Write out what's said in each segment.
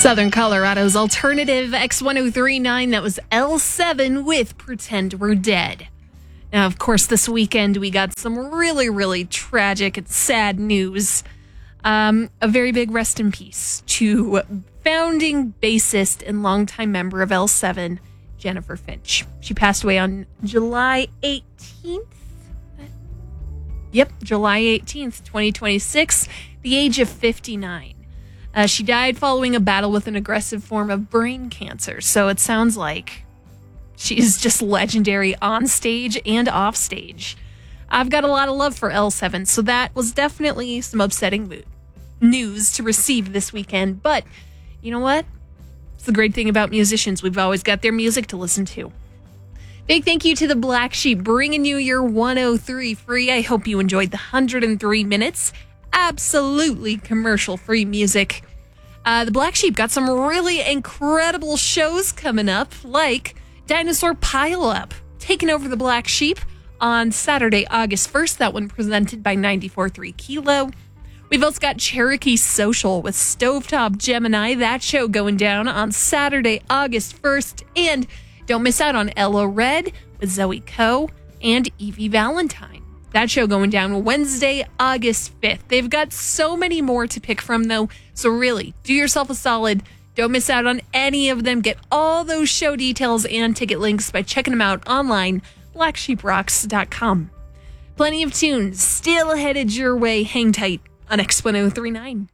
Southern Colorado's alternative X1039, that was L7 with Pretend We're Dead. Now, of course, this weekend we got some really, really tragic and sad news. A very big rest in peace to founding bassist and longtime member of L7, Jennifer Finch. She passed away on July 18th. Yep, July 18th, 2026, the age of 59. She died following a battle with an aggressive form of brain cancer. So it sounds like she's just legendary on stage and off stage. I've got a lot of love for L7, so that was definitely some upsetting news to receive this weekend. But you know what? It's the great thing about musicians. We've always got their music to listen to. Big thank you to the Black Sheep, bringing you your 103 free. I hope you enjoyed the 103 minutes. Absolutely commercial-free music. The Black Sheep got some really incredible shows coming up, like Dinosaur Pile-Up, taking over the Black Sheep on Saturday, August 1st. That one presented by 94.3 Kilo. We've also got Cherokee Social with Stovetop Gemini. That show going down on Saturday, August 1st. And don't miss out on Ella Red with Zoe Coe and Evie Valentine. That show going down Wednesday, August 5th. They've got so many more to pick from, though. So really, do yourself a solid. Don't miss out on any of them. Get all those show details and ticket links by checking them out online, blacksheeprocks.com. Plenty of tunes still headed your way. Hang tight on X1039.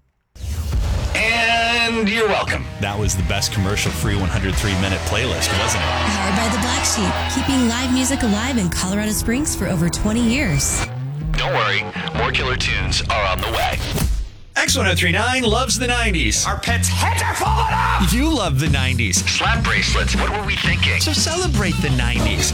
And you're welcome. That was the best commercial-free 103-minute playlist, wasn't it? Powered by the Black Sheep, keeping live music alive in Colorado Springs for over 20 years. Don't worry, more killer tunes are on the way. X1039 loves the 90s. Our pets' heads are falling off! You love the 90s. Slap bracelets, what were we thinking? So celebrate the 90s.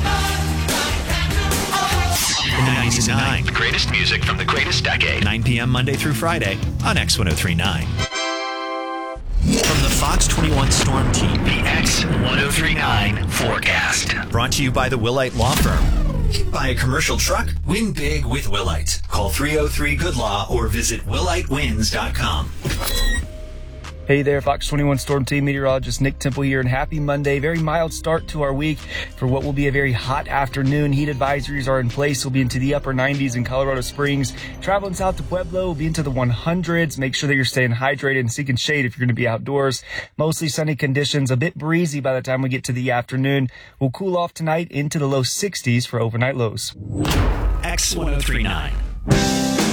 The 90s is 9. The greatest music from the greatest decade. 9 p.m. Monday through Friday on X1039. From the Fox 21 Storm Team, The X1039 Forecast. brought to you by the Willite Law Firm. Buy a commercial truck, win big with Willite. Call 303-GOOD-LAW or visit willitewins.com. Hey there, Fox 21 Storm Team meteorologist Nick Temple here, and happy Monday. Very mild start to our week for what will be a very hot afternoon. Heat advisories are in place. We'll be into the upper 90s in Colorado Springs. Traveling south to Pueblo will be into the 100s. Make sure that you're staying hydrated and seeking shade if you're going to be outdoors. Mostly sunny conditions, a bit breezy by the time we get to the afternoon. We'll cool off tonight into the low 60s for overnight lows. X1039.